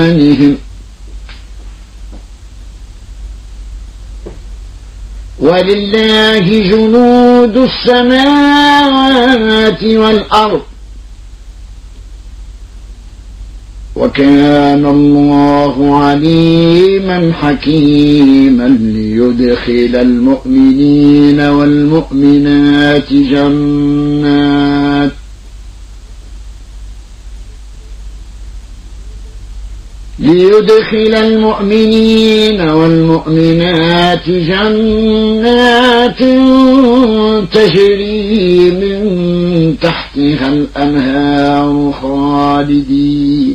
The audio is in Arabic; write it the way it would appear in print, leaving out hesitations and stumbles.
إيمانهم ولله جنود السماوات والأرض وكان الله عليما حكيما ليدخل المؤمنين والمؤمنات جنات تجري من تحتها الأنهار خالدين